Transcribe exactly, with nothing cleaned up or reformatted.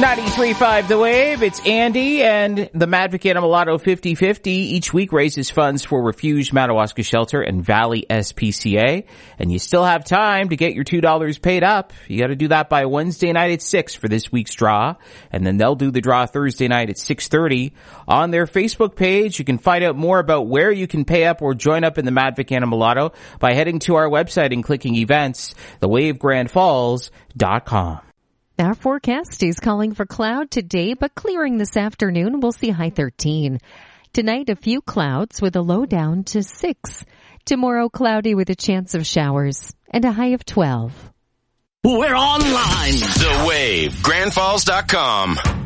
ninety-three point five The Wave. It's Andy and the Madvic Animal Lotto fifty fifty each week raises funds for Refuge Madawaska Shelter and Valley S P C A. And you still have time to get your two dollars paid up. You got to do that by Wednesday night at six for this week's draw. And then they'll do the draw Thursday night at six thirty. On their Facebook page, you can find out more about where you can pay up or join up in the Madvic Animal Lotto by heading to our website and clicking events, the wave grand falls dot com. Our forecast is calling for cloud today, but clearing this afternoon. We'll see high thirteen. Tonight, a few clouds with a low down to six. Tomorrow, cloudy with a chance of showers and a high of twelve. We're online. The Wave, grand falls dot com.